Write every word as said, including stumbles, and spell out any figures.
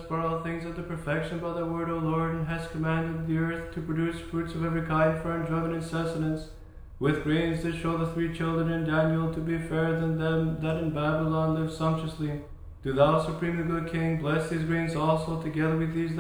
brought all things unto perfection by thy word, O Lord, and hast commanded the earth to produce fruits of every kind for enjoyment and sustenance, with grains that show the three children in Daniel to be fairer than them that in Babylon live sumptuously. Do thou, supremely good King, bless these grains also, together with these